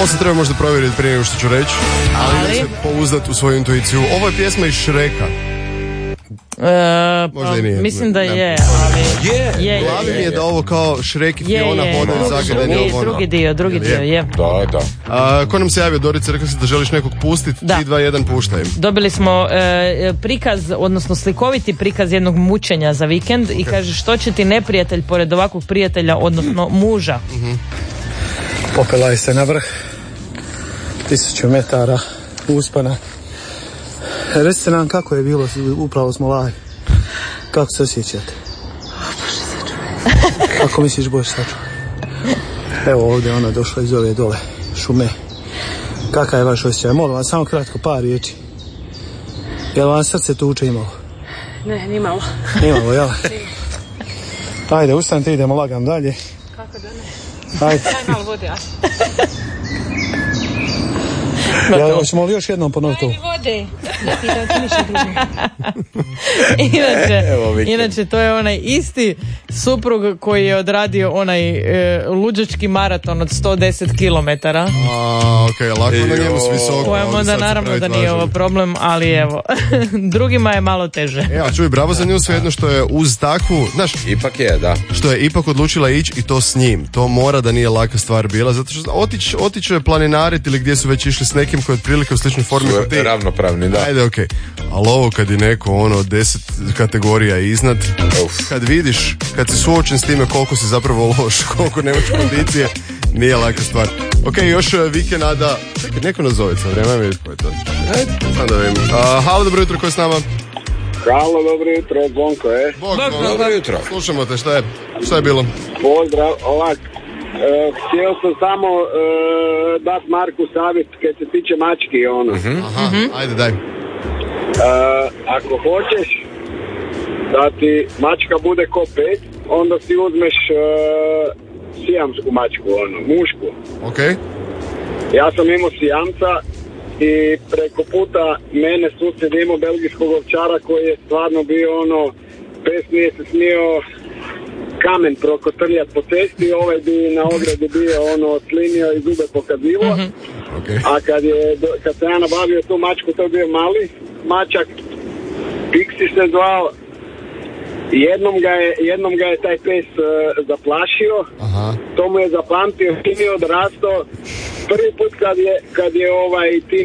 Ovo se treba možda provjeriti prije nego što ću reći, ali se pouzdati u svoju intuiciju. Ovo je pjesma iz Shreka. Možda i nije. Mislim da je, ali je. Glavi mi je da ovo kao Shrek i Fiona hodaju zagrljeni. Drugi dio, je. Da. Ko nam se javio, Dorice, rekli si da želiš nekog pustiti, 3, 2, 1, puštaj. Dobili smo prikaz, odnosno slikoviti prikaz jednog mučenja za vikend i kaže što će ti neprijatelj pored ovakvog prijatelja, odnosno muža. Popelaj se na vrh 1000 metara uspona. Recite nam kako je bilo, upravo smo live. Kako se osjećate? Kako misliš, Bože sačuvaj? Evo ovdje ona došla iz ove dole šume. Kakav je vaš osjećaj? Molim vas, samo kratko, par riječi. Jel vam srce tuče imalo? Ne, nimalo. Nimalo, jel? Ajde, ustanite, idemo lagam dalje. Kako da ne? Ajde. Daj malo vode, Hoćemo li još jednom ponoviti to? vode. Inače, to je onaj isti suprug koji je odradio onaj luđački maraton od 110 km. Ok, lako na njemu s visoko. Kojem onda naravno da nije ovo problem, ali evo, drugima je malo teže. Evo, čuj, bravo za nju, svejedno što je uz takvu, znaš, ipak je, da. Što je ipak odlučila ići i to s njim. To mora da nije laka stvar bila, zato što otići planinariti ili gdje su već išli s nekim koji je otprilike u sličnoj formi kao ti. Ravnopravni, da. Ajde, okej. Ali ovo kad je neko 10 kategorija iznad, kad vidiš, kad si suočen s time koliko si zapravo loš, koliko nemaš kondicije, nije laka stvar. Ok, još vikenda. Čekaj, neko nas zove, sad vremena vidjeti ko je to. Ajde, sam da vidim. Halo, dobro jutro, ko je s nama? Halo, dobro jutro, Bonko, Dobro jutro. Slušamo te, šta je bilo? Pozdrav, ovak. Htio sam samo dat Marku savjet kad se tiče mački, ono. Ajde, daj. Ako hoćeš da ti mačka bude ko 5, onda si uzmeš sijamsku mačku, ono, mušku. Ok. Ja sam imao sijamca i preko puta mene susjed imao belgijskog ovčara koji je stvarno bio ono, pes nije se smio kamen prokotrljati po cesti, ovaj bi na ogradi bio ono slinio i zube pokazivo. Okay. A kad sam ja nabavio tu mačku, to je bio mali mačak, Pixi se zvao. Jednom ga je taj pes zaplašio. To mu je zapamtio, sin je odrastao. Prvi put kad je ti